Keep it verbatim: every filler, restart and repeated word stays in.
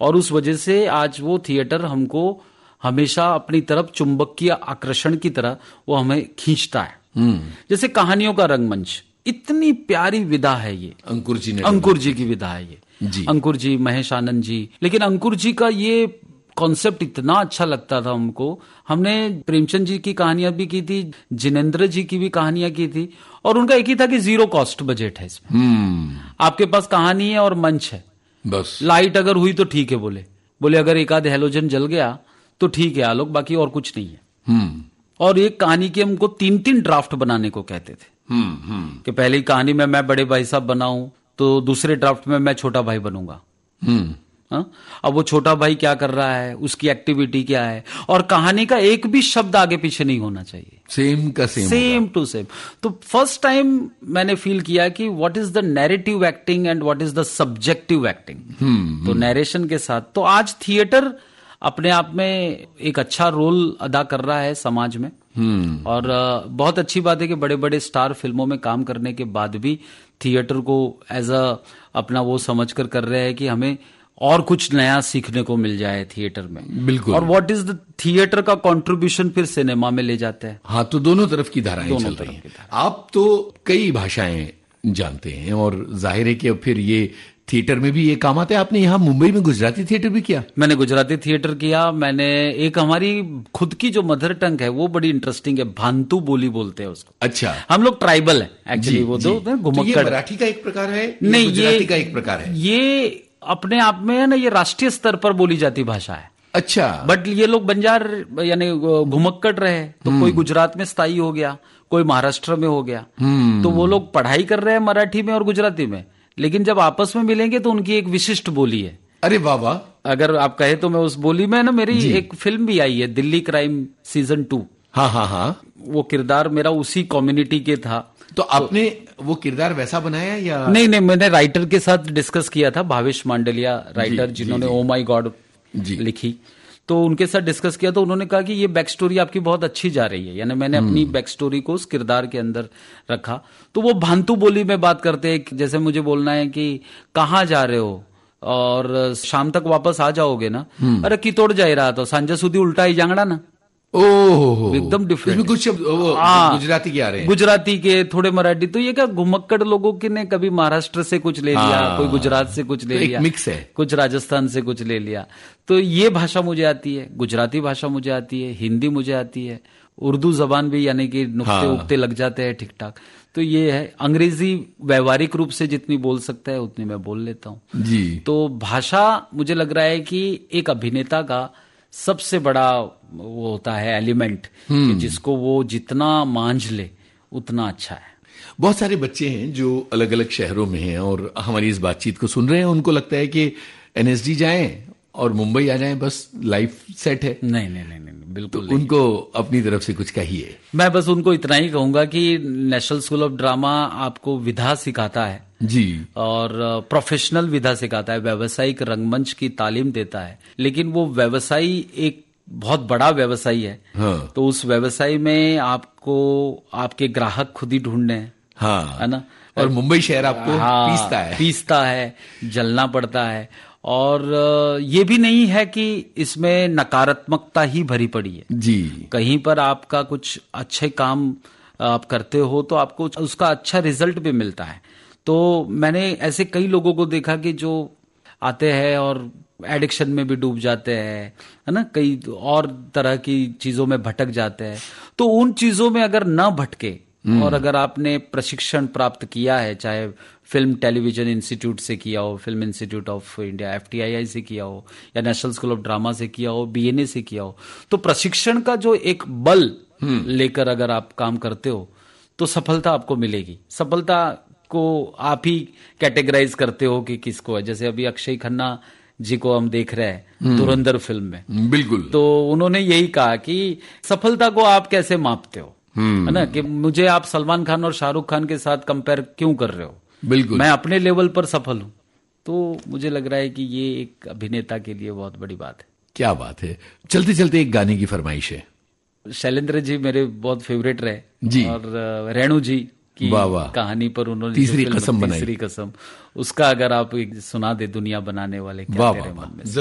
और उस वजह से आज वो थिएटर हमको हमेशा अपनी तरफ चुंबकीय आकर्षण की तरह वो हमें खींचता है। जैसे कहानियों का रंगमंच, इतनी प्यारी विधा है ये, अंकुर जी ने अंकुर जी की विधा है ये जी। अंकुर जी, महेश आनंद जी। लेकिन अंकुर जी का ये कॉन्सेप्ट इतना अच्छा लगता था हमको। हमने प्रेमचंद जी की कहानियां भी की थी, जिनेंद्र जी की भी कहानियां की थी, और उनका एक ही था कि जीरो कॉस्ट बजट है इसमें। आपके पास कहानी है और मंच है, बस लाइट अगर हुई तो ठीक है, बोले बोले अगर एक आध हेलोजन जल गया तो ठीक है आलोक, बाकी और कुछ नहीं है। और एक कहानी के हमको तीन तीन ड्राफ्ट बनाने को कहते थे कि पहली कहानी में मैं बड़े भाई साहब बनाऊं, तो दूसरे ड्राफ्ट में मैं छोटा भाई बनूंगा। हा? अब वो छोटा भाई क्या कर रहा है, उसकी एक्टिविटी क्या है, और कहानी का एक भी शब्द आगे पीछे नहीं होना चाहिए, सेम का सेम सेम टू सेम। तो फर्स्ट टाइम मैंने फील किया कि what is the narrative acting and what is the subjective acting. तो नैरेशन के साथ, तो आज थिएटर अपने आप में एक अच्छा रोल अदा कर रहा है समाज में। और बहुत अच्छी बात है कि बड़े बड़े स्टार फिल्मों में काम करने के बाद भी थिएटर को एज अ अपना वो समझकर कर रहे हैं कि हमें और कुछ नया सीखने को मिल जाए थिएटर में। बिल्कुल। और व्हाट इज द थिएटर का कंट्रीब्यूशन फिर सिनेमा में ले जाते हैं। हाँ, तो दोनों तरफ की धाराएं चल रही हैं। आप तो कई भाषाएं जानते हैं और जाहिर है कि अब फिर ये थिएटर में भी ये काम आता है। आपने यहाँ मुंबई में गुजराती थिएटर भी किया? मैंने गुजराती थिएटर किया। मैंने एक हमारी खुद की जो मदर टंग है वो बड़ी इंटरेस्टिंग है, भांतु बोली बोलते हैं उसको। अच्छा, हम लोग ट्राइबल है एक्चुअली, वो दो घुमक्कड़। तो ये मराठी का एक प्रकार है? नहीं, गुजराती का एक प्रकार है? ये अपने आप में है ना, ये राष्ट्रीय स्तर पर बोली जाती भाषा है। अच्छा। बट ये लोग बंजार यानी घुमक्कड़ रहे, तो कोई गुजरात में स्थायी हो गया, कोई महाराष्ट्र में हो गया, तो वो लोग पढ़ाई कर रहे हैं मराठी में और गुजराती में, लेकिन जब आपस में मिलेंगे तो उनकी एक विशिष्ट बोली है। अरे वाह वाह। अगर आप कहे तो मैं उस बोली में ना, मेरी एक फिल्म भी आई है दिल्ली क्राइम सीजन टू। हाँ हाँ हाँ। वो किरदार मेरा उसी कम्युनिटी के था। तो आपने तो, वो किरदार वैसा बनाया या? नहीं नहीं, मैंने राइटर के साथ डिस्कस किया था, भावेश मांडलिया राइटर, जिन्होंने ओ माई गॉड लिखी, तो उनके साथ डिस्कस किया। तो उन्होंने कहा कि ये बैक स्टोरी आपकी बहुत अच्छी जा रही है, यानी मैंने अपनी बैक स्टोरी को उस किरदार के अंदर रखा। तो वो भांतु बोली में बात करते हैं, जैसे मुझे बोलना है कि कहाँ जा रहे हो और शाम तक वापस आ जाओगे ना, अरे कितोड़ जा रहा तो सांझा सुधी उल्टा ही जांगड़ा ना। ओह, एकदम डिफरेंट। इसमें कुछ गुजराती के आ रहे हैं, गुजराती के, थोड़े मराठी। तो ये क्या घुमक्कड़ लोगों के ने कभी महाराष्ट्र से कुछ ले लिया, कोई गुजरात से कुछ ले लिया, मिक्स है, कुछ राजस्थान से कुछ ले लिया। तो ये भाषा मुझे आती है, गुजराती भाषा मुझे आती है, हिंदी मुझे आती है, उर्दू जबान भी यानी कि नुक्ते उक्ते लग जाते हैं ठीक ठाक। तो ये है, अंग्रेजी व्यवहारिक रूप से जितनी बोल सकता है उतनी मैं बोल लेता हूँ जी। तो भाषा मुझे लग रहा है कि एक अभिनेता का सबसे बड़ा वो होता है एलिमेंट, कि जिसको वो जितना मांझ ले उतना अच्छा है। बहुत सारे बच्चे हैं जो अलग अलग शहरों में हैं और हमारी इस बातचीत को सुन रहे हैं, उनको लगता है कि एनएसडी जाएं और मुंबई आ जाएं, बस लाइफ सेट है। नहीं नहीं नहीं, नहीं बिल्कुल तो उनको अपनी तरफ से कुछ कहिए। मैं बस उनको इतना ही कहूंगा कि नेशनल स्कूल ऑफ ड्रामा आपको विधा सिखाता है जी, और प्रोफेशनल विधा सिखाता है, व्यावसायिक रंगमंच की तालीम देता है, लेकिन वो व्यवसायी एक बहुत बड़ा व्यवसायी है। हाँ। तो उस व्यवसाय में आपको आपके ग्राहक खुद ही ढूंढने हैं, हाँ, है ना। और मुंबई शहर आपको हाँ, पीसता है पीसता है, जलना पड़ता है। और ये भी नहीं है कि इसमें नकारात्मकता ही भरी पड़ी है जी। कहीं पर आपका कुछ अच्छे काम आप करते हो तो आपको उसका अच्छा रिजल्ट भी मिलता है। तो मैंने ऐसे कई लोगों को देखा कि जो आते हैं और एडिक्शन में भी डूब जाते हैं, है ना, कई और तरह की चीजों में भटक जाते हैं। तो उन चीजों में अगर न भटके और अगर आपने प्रशिक्षण प्राप्त किया है, चाहे फिल्म टेलीविजन इंस्टीट्यूट से किया हो, film institute of India FTII से किया हो, या नेशनल स्कूल ऑफ ड्रामा से किया हो, बीएनए से किया हो, तो प्रशिक्षण का जो एक बल लेकर अगर आप काम करते हो तो सफलता आपको मिलेगी। सफलता को आप ही कैटेगराइज करते हो कि किसको है। जैसे अभी अक्षय खन्ना जी को हम देख रहे हैं धुरंधर फिल्म में, बिल्कुल, तो उन्होंने यही कहा कि सफलता को आप कैसे मापते हो, है ना, कि मुझे आप सलमान खान और शाहरुख खान के साथ कंपेयर क्यों कर रहे हो, बिल्कुल, मैं अपने लेवल पर सफल हूं। तो मुझे लग रहा है कि ये एक अभिनेता के लिए बहुत बड़ी बात है। क्या बात है। चलते चलते एक गाने की फरमाइश है। शैलेंद्र जी मेरे बहुत फेवरेट रहे जी, और रेणु जी की वाँ वाँ। कहानी पर उन्होंने तीसरी कसम बनाई, तीसरी कसम, उसका अगर आप सुना दे, दुनिया बनाने वाले क्या तेरे मन में।